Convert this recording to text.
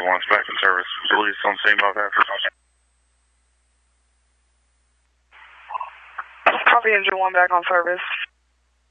1's back in service. Police on scene both after. Copy, engine 1 back on service.